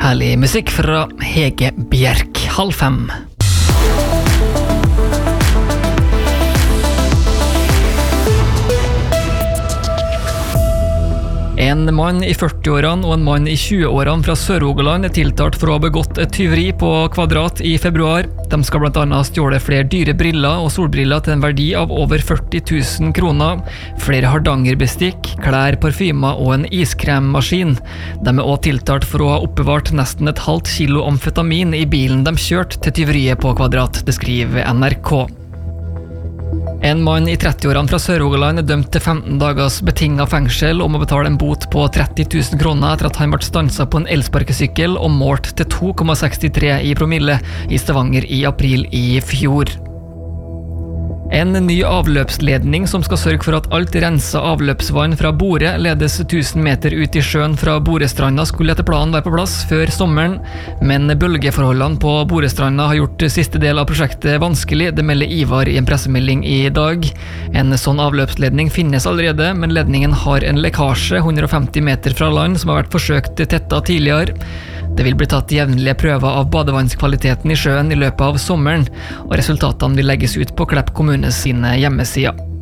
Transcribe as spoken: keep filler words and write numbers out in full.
Herlig musikk fra Hege Bjerk, halv fem. En mann i førti-årene og en mann i tjue-årene fra Sør-Rogaland er tiltalt for å ha begått et tyveri på Kvadrat i februar. De skal blant annet stjåle flere dyre briller og solbriller til en verdi av over førti tusen kroner, flere hardangerbestikk, klær, parfymer og en iskremmaskin. De er også tiltalt for å ha oppbevart nesten et halvt kilo amfetamin i bilen de kjørte til tyveriet på Kvadrat, det skriver N R K. En mann i tretti-årene fra Sør-Rogaland er dømt til femten dagers betinget fengsel om å betale en bot på tretti tusen kroner etter at han ble stanset på en elsparkesykkel og målt til to komma sekstitre i promille i Stavanger i april i fjor. En ny avløpsledning som skal sørge for at alt renset avløpsvann fra Bore ledes tusen meter ut i sjøen fra Borestranda skulle etter planen være på plass før sommeren, men bølgeforholdene på Borestranda har gjort siste del av prosjektet vanskelig, det melder Ivar i en pressemelding i dag. En sånn avløpsledning finnes allerede, men ledningen har en lekkasje hundre og femti meter fra land som har vært forsøkt tettet tidligere. Det vil bli tatt jevnlige prøver av badevannskvaliteten i sjøen i løpet av sommeren, og resultatene vil legges ut på Klepp kommune sine hjemmesider.